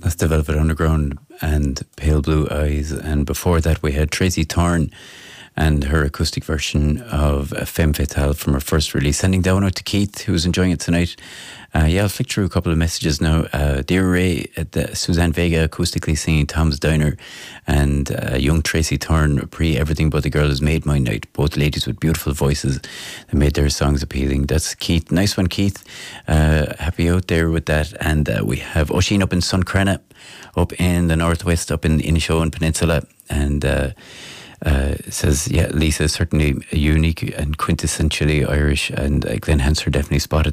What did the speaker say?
That's the Velvet Underground and Pale Blue Eyes. And before that, we had Tracy Thorn and her acoustic version of Femme Fatale from her first release. Sending down out to Keith, who's enjoying it tonight. I'll flick through a couple of messages now. Dear Ray, Suzanne Vega acoustically singing Tom's Diner, and young Tracy Thorn, Everything But the Girl Has Made My Night. Both ladies with beautiful voices that made their songs appealing. That's Keith. Nice one, Keith. Happy out there with that. And we have Oisin up in Suncrana, up in the northwest, up in Inishowen Peninsula. And says, yeah, Lisa is certainly unique and quintessentially Irish, and Glenn Hansard definitely spotted